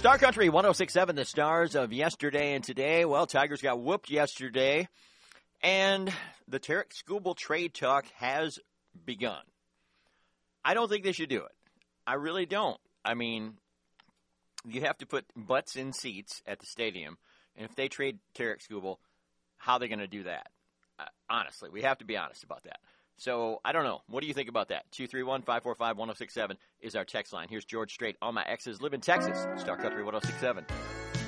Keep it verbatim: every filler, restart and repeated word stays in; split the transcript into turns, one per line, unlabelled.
Star Country one oh six point seven, the stars of yesterday and today. Well, Tigers got whooped yesterday, and the Tarek Skubal trade talk has begun. I don't think they should do it. I really don't. I mean, you have to put butts in seats at the stadium, and if they trade Tarek Skubal, how are they going to do that? Uh, honestly, we have to be honest about that. So, I don't know. What do you think about that? two three one, five four five, one oh six seven is our text line. Here's George Strait. All my exes live in Texas. Star Country one oh six point seven.